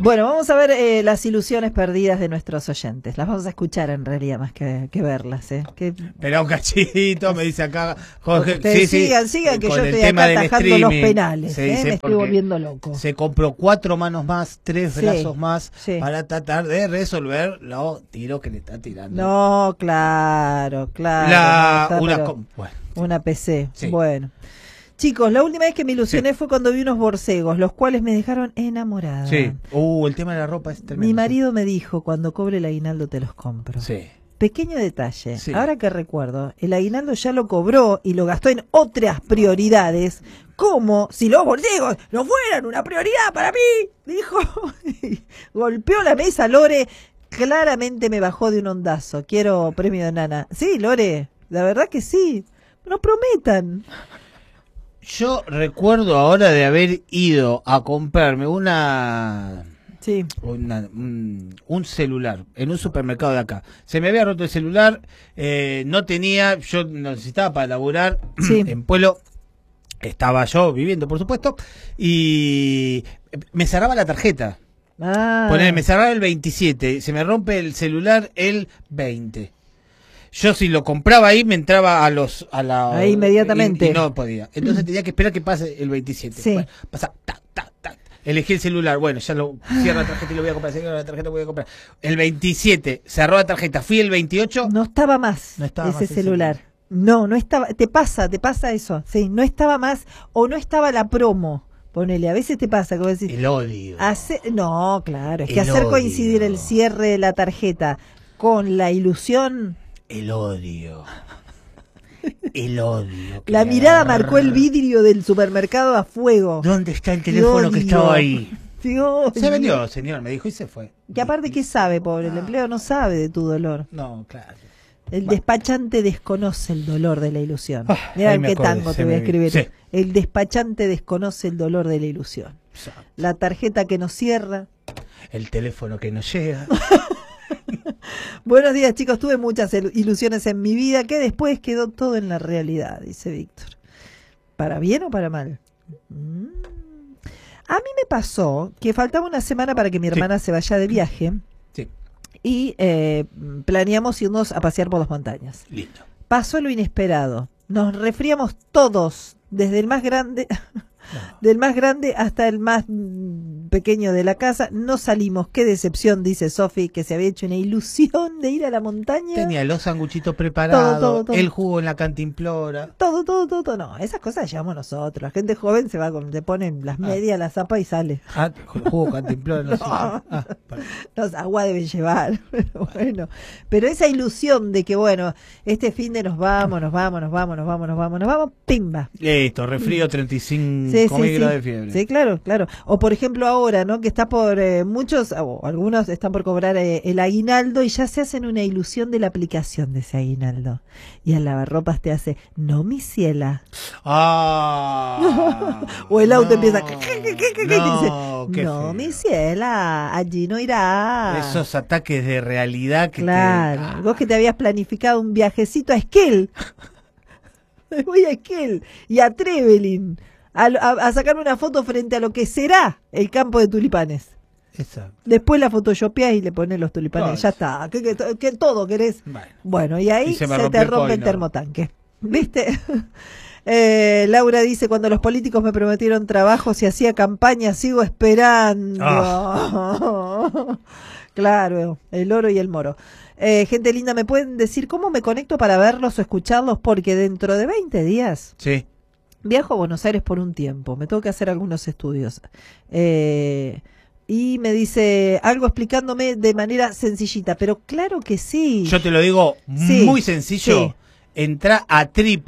Bueno, vamos a ver las ilusiones perdidas de nuestros oyentes. Las vamos a escuchar en realidad más que verlas. Pero un cachito, me dice acá Jorge. Ustedes sigan que yo estoy acá atajando los penales. Me estoy volviendo loco. Se compró 4 manos más, 3 brazos más para tratar de resolver los tiros que le está tirando. No, claro. Una PC. Sí. Bueno. Chicos, la última vez que me ilusioné fue cuando vi unos borcegos, los cuales me dejaron enamorada. Sí. El tema de la ropa es tremendo. Mi marido me dijo, cuando cobre el aguinaldo te los compro. Sí. Pequeño detalle. Sí. Ahora que recuerdo, el aguinaldo ya lo cobró y lo gastó en otras prioridades, como si los borcegos no fueran una prioridad para mí, dijo. Golpeó la mesa, Lore. Claramente me bajó de un ondazo. Quiero premio de nana. Sí, Lore, la verdad que sí. No prometan. Yo recuerdo ahora de haber ido a comprarme un celular en un supermercado de acá. Se me había roto el celular, no tenía, yo necesitaba para laburar en Pueblo, estaba yo viviendo, por supuesto, y me cerraba la tarjeta. Me cerraba el 27, se me rompe el celular el 20. Yo si lo compraba ahí me entraba ahí inmediatamente y no podía. Entonces tenía que esperar que pase el 27. Sí. Bueno, pasa, elegí el celular, bueno, ya lo cierro la tarjeta y lo voy a comprar, cierro la tarjeta y lo voy a comprar. El 27 cerró la tarjeta, fui el 28. No estaba más ese celular. No estaba, te pasa eso. Sí, no estaba más o no estaba la promo. Ponele, a veces te pasa, como decís. El odio. No, claro, es que hacer coincidir el cierre de la tarjeta con la ilusión. El odio. La mirada marcó el vidrio del supermercado a fuego. ¿Dónde está el teléfono que estaba ahí? Dios. Se vendió, señor, me dijo, y se fue. Que aparte, ¿qué sabe, pobre? El empleado no sabe de tu dolor. No, claro. El despachante desconoce el dolor de la ilusión. Mirá qué tango te voy a escribir. Sí. El despachante desconoce el dolor de la ilusión. Exacto. La tarjeta que no cierra. El teléfono que no llega. Buenos días, chicos. Tuve muchas ilusiones en mi vida que después quedó todo en la realidad, dice Víctor. ¿Para bien o para mal? A mí me pasó que faltaba una semana para que mi hermana se vaya de viaje. Sí. Y planeamos irnos a pasear por las montañas. Listo. Pasó lo inesperado. Nos resfriamos todos, desde el más grande... Del más grande hasta el más pequeño de la casa. No salimos. Qué decepción, dice Sofi, que se había hecho una ilusión de ir a la montaña. Tenía los sanguchitos preparados, todo. El jugo en la cantimplora. Todo. No, esas cosas llevamos nosotros. La gente joven se va le ponen las medias, la zapa y sale. Jugo cantimplora no sé. Los agua deben llevar. Pero bueno. Pero esa ilusión de que, bueno, este fin de nos vamos, pimba. Listo, resfrío 35 grados de fiebre. Sí, claro. O por ejemplo ahora, ¿no? Que está por muchos, o algunos están por cobrar el aguinaldo y ya se hacen una ilusión de la aplicación de ese aguinaldo. Y al lavarropas te hace, no mi ciela. O el auto empieza, no mi ciela, allí no irá. Esos ataques de realidad que claro, vos que te habías planificado un viajecito a Esquel. Voy a Esquel y a Trevelin a sacarme una foto frente a lo que será el campo de tulipanes. Exacto. Después la photoshopeás y le pones los tulipanes. Claro. Ya está. ¿Qué todo querés? Bueno, y ahí se te rompe el termotanque. ¿Viste? Laura dice, cuando los políticos me prometieron trabajo, si hacía campaña, sigo esperando. Claro, el oro y el moro. Gente linda, ¿me pueden decir cómo me conecto para verlos o escucharlos? Porque dentro de 20 días viajo a Buenos Aires por un tiempo. Me tengo que hacer algunos estudios. Y me dice algo explicándome de manera sencillita, pero claro que sí. Yo te lo digo muy sencillo. Sí. Entra a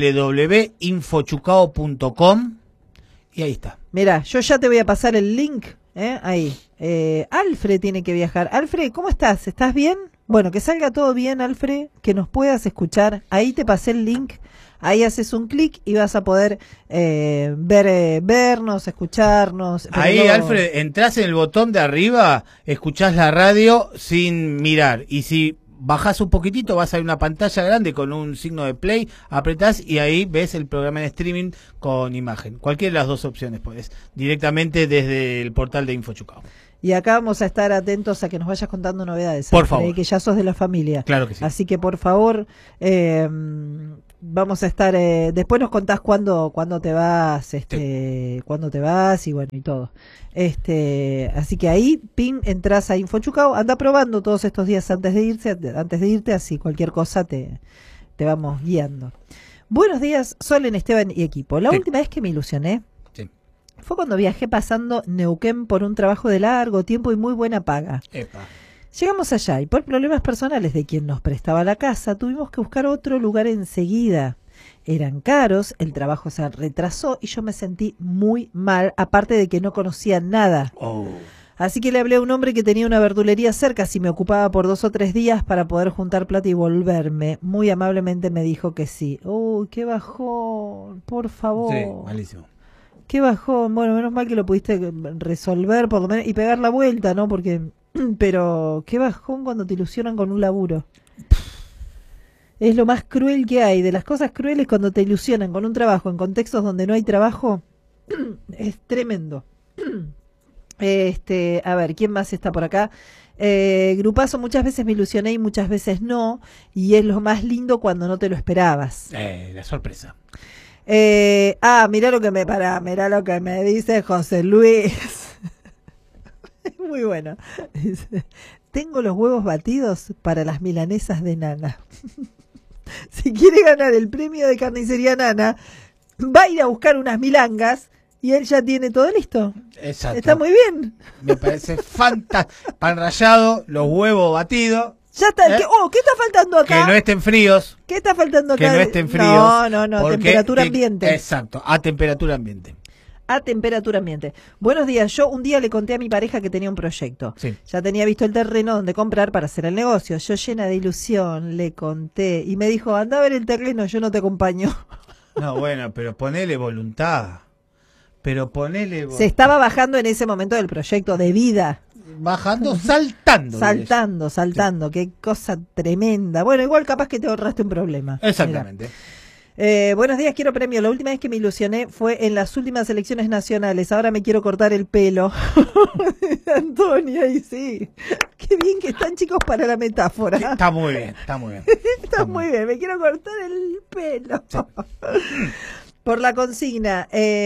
www.infochucao.com y ahí está. Mirá, yo ya te voy a pasar el link, ahí. Alfred tiene que viajar. Alfred, ¿cómo estás? ¿Estás bien? Bueno, que salga todo bien, Alfred, que nos puedas escuchar. Ahí te pasé el link, ahí haces un clic y vas a poder vernos, escucharnos. Ahí, Alfred, entrás en el botón de arriba, escuchás la radio sin mirar. Y si bajás un poquitito, vas a ver una pantalla grande con un signo de play, apretás y ahí ves el programa en streaming con imagen. Cualquiera de las dos opciones podés, directamente desde el portal de InfoChucao. Y acá vamos a estar atentos a que nos vayas contando novedades. Por favor. Que ya sos de la familia. Claro que sí. Así que por favor, vamos a estar, después nos contás cuándo te vas, cuándo te vas y bueno, y todo. Así que ahí, pin, entras a InfoChucao, anda probando todos estos días antes de irte, así cualquier cosa te vamos guiando. Buenos días, Solen, Esteban y equipo. La última vez que me ilusioné fue cuando viajé pasando Neuquén por un trabajo de largo tiempo y muy buena paga. Epa. Llegamos allá y por problemas personales de quien nos prestaba la casa tuvimos que buscar otro lugar enseguida. Eran caros, el trabajo se retrasó y yo me sentí muy mal, aparte de que no conocía nada. Así que le hablé a un hombre que tenía una verdulería cerca, si me ocupaba por 2 o 3 días para poder juntar plata y volverme. Muy amablemente me dijo que sí. ¡Uy, qué bajón! Por favor. Sí, malísimo. Qué bajón. Bueno, menos mal que lo pudiste resolver por lo menos y pegar la vuelta, ¿no? Porque, pero qué bajón cuando te ilusionan con un laburo. Es lo más cruel que hay. De las cosas crueles cuando te ilusionan con un trabajo en contextos donde no hay trabajo, es tremendo. A ver, ¿quién más está por acá? Grupazo, muchas veces me ilusioné y muchas veces no, y es lo más lindo cuando no te lo esperabas. La sorpresa. Mirá lo que me dice José Luis. Es muy bueno. Dice, tengo los huevos batidos para las milanesas de Nana. Si quiere ganar el premio de carnicería Nana, va a ir a buscar unas milangas y él ya tiene todo listo. Exacto. Está muy bien. Me parece fantástico. Pan rallado, los huevos batidos. Ya está. ¿Qué está faltando acá? Que no estén fríos. ¿Qué está faltando acá? Que no estén fríos. No, temperatura ambiente. Exacto, a temperatura ambiente. A temperatura ambiente. Buenos días. Yo un día le conté a mi pareja que tenía un proyecto. Sí. Ya tenía visto el terreno donde comprar para hacer el negocio. Yo llena de ilusión le conté y me dijo, anda a ver el terreno, yo no te acompaño. No, bueno, pero ponele voluntad. Se estaba bajando en ese momento del proyecto de vida. Bajando, saltando. Saltando. Sí. Qué cosa tremenda. Bueno, igual capaz que te ahorraste un problema. Exactamente. Buenos días, quiero premio. La última vez que me ilusioné fue en las últimas elecciones nacionales. Ahora me quiero cortar el pelo. Antonia, y sí. Qué bien que están, chicos, para la metáfora. Está muy bien. Está muy bien. Me quiero cortar el pelo. Sí. Por la consigna.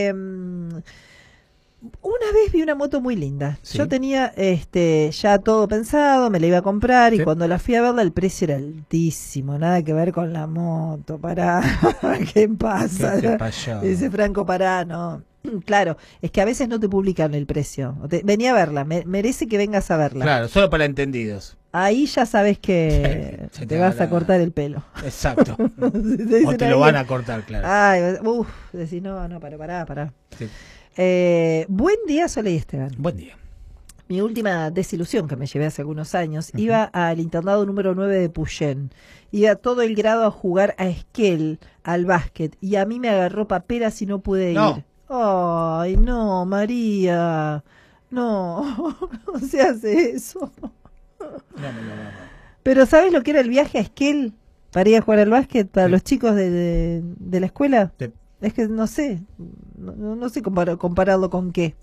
Una vez vi una moto muy linda. Sí. Yo tenía ya todo pensado, me la iba a comprar y cuando la fui a verla el precio era altísimo, nada que ver con la moto. Pará, ¿qué pasa? ¿Qué te pasó? Dice Franco, pará, no. Claro, es que a veces no te publican el precio. Venía a verla, merece que vengas a verla. Claro, solo para entendidos. Ahí ya sabes que te vas a cortar el pelo. Exacto. O te lo van a cortar, claro. Ay, decís, no, pará. Sí. Buen día, Sole y Esteban. Buen día. Mi última desilusión que me llevé hace algunos años, iba al internado número 9 de Puyén. Iba todo el grado a jugar a esquel, al básquet, y a mí me agarró paperas y no pude ir. Ay, no, María. No se hace eso. No. Pero ¿sabes lo que era el viaje a esquel para ir a jugar al básquet para los chicos de la escuela? Sí. Es que no sé compararlo con qué.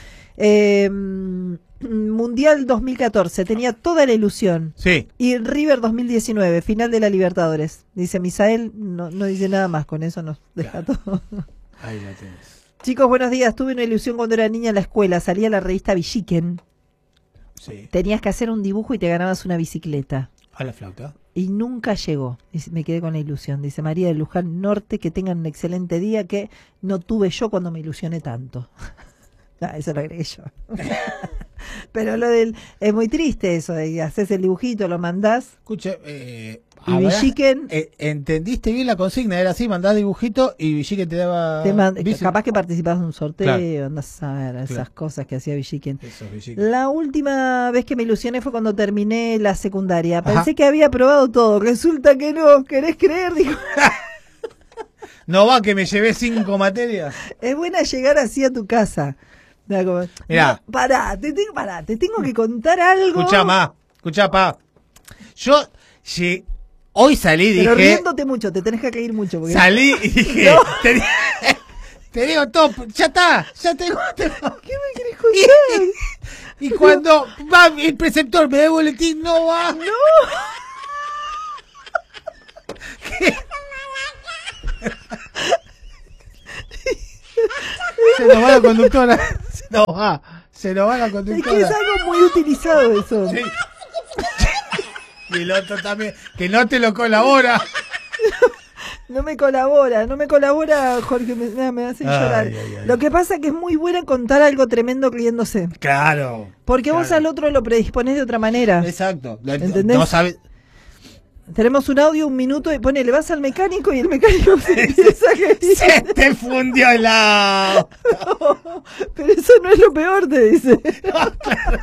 Mundial 2014, tenía toda la ilusión. Sí. Y River 2019, final de la Libertadores. Dice Misael, no dice nada más, con eso nos deja todo. Ahí la tenés. Chicos, buenos días. Tuve una ilusión cuando era niña en la escuela. Salía la revista Villiquen. Sí. Tenías que hacer un dibujo y te ganabas una bicicleta. A la flauta. Y nunca llegó. Y me quedé con la ilusión. Dice María de Luján Norte, que tengan un excelente día que no tuve yo cuando me ilusioné tanto. Eso lo agregué yo. Pero es muy triste eso, de que haces el dibujito, lo mandás. Escuche, y Villiquen... ¿entendiste bien la consigna? Era así, mandás dibujito y Villiquen te daba... capaz que participás de un sorteo, andás a ver esas cosas que hacía Villiquen. La última vez que me ilusioné fue cuando terminé la secundaria. Pensé que había aprobado todo, resulta que no. ¿Querés creer? Digo... No va que me llevé 5 materias. Es buena llegar así a tu casa. Mirá. No, pará, te tengo que contar algo. Escuchá, pa. Yo Sí. Hoy salí y dije... Pero riéndote mucho, te tenés que reír mucho. Porque... Salí y dije... No. Te digo todo, ya está, ya tengo... ¿Qué me querés escuchar? Y cuando va el preceptor, me da el boletín, no va. No. ¿Qué? Se nos va la conductora. Se nos va la conductora. Es que es algo muy utilizado eso. Sí. Y el otro también, que no te lo colabora. No me colabora, Jorge, me hace llorar. Lo que pasa es que es muy buena contar algo tremendo riéndose. Claro. Porque vos al otro lo predisponés de otra manera. Exacto. ¿Entendés? No sabes. Tenemos un audio, un minuto, y le vas al mecánico y el mecánico se empieza a reír. ¡Se te fundió el auto! No, pero eso no es lo peor, te dice. No, claro.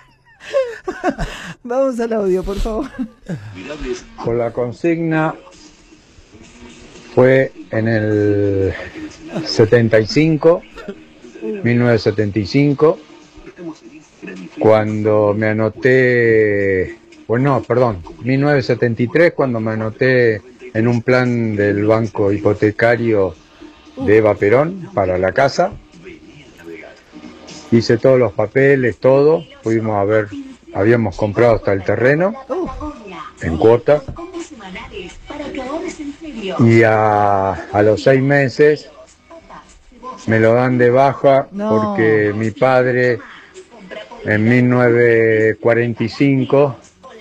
Vamos al audio, por favor. Con la consigna fue en el 1975, cuando me anoté, 1973, cuando me anoté en un plan del banco hipotecario de Eva Perón para la casa. Hice todos los papeles, todo, pudimos habíamos comprado hasta el terreno en cuota. Y a los 6 meses me lo dan de baja porque mi padre en 1945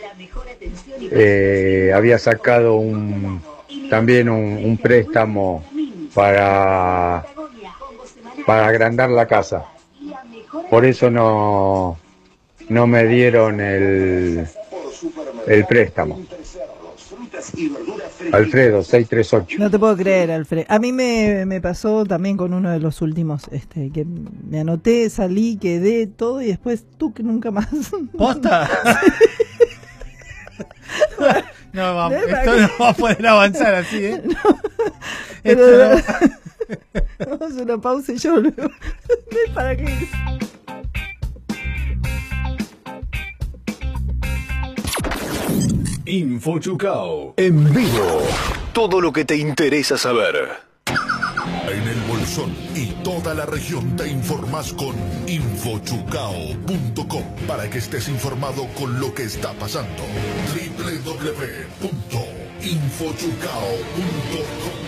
había sacado también un préstamo para agrandar la casa. Por eso no me dieron el préstamo. Alfredo, 638. No te puedo creer, Alfredo. A mí me pasó también con uno de los últimos, que me anoté, salí, quedé, todo, y después tú que nunca más. ¿Posta? No, vamos, esto no va a poder avanzar así, ¿eh? No, pero, vamos a una pausa y yo luego. ¿Para qué? InfoChucao en vivo. Todo lo que te interesa saber. En el Bolsón y toda la región te informás con infochucao.com para que estés informado con lo que está pasando. www.infochucao.com.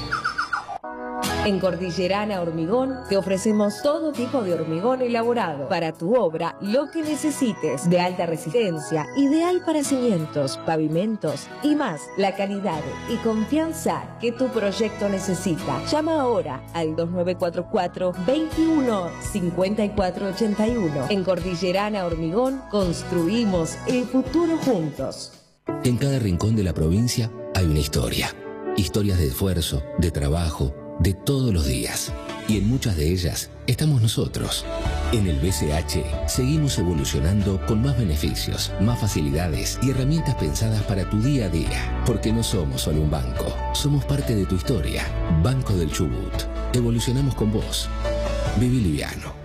En Cordillerana Hormigón te ofrecemos todo tipo de hormigón elaborado para tu obra, lo que necesites, de alta resistencia, ideal para cimientos, pavimentos y más. La calidad y confianza que tu proyecto necesita. Llama ahora al 2944 21 54 81. En Cordillerana Hormigón construimos el futuro juntos. En cada rincón de la provincia hay una historia. Historias de esfuerzo, de trabajo, de todos los días. Y en muchas de ellas estamos nosotros. En el BCH seguimos evolucionando con más beneficios, más facilidades y herramientas pensadas para tu día a día. Porque no somos solo un banco, somos parte de tu historia. Banco del Chubut. Evolucionamos con vos. Viví liviano.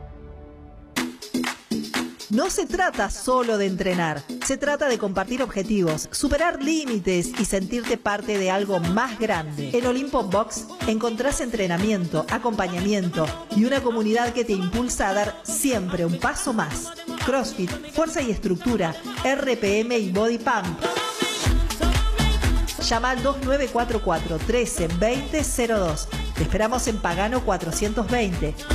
No se trata solo de entrenar, se trata de compartir objetivos, superar límites y sentirte parte de algo más grande. En Olimpo Box encontrás entrenamiento, acompañamiento y una comunidad que te impulsa a dar siempre un paso más. CrossFit, fuerza y estructura, RPM y Body Pump. Llama al 2944 13 20 02. Te esperamos en Pagano 420.